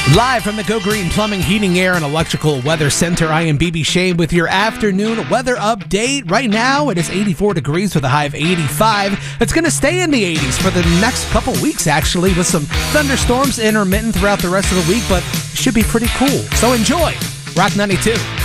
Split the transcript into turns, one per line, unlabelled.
Live from the Go Green Plumbing, Heating, Air, and Electrical Weather Center, I am BB Shane with your afternoon weather update. Right now, it is 84 degrees with a high of 85. It's going to stay in the 80s for the next couple weeks, actually, with some thunderstorms intermittent throughout the rest of the week, but it should be pretty cool. So enjoy. Rock 92.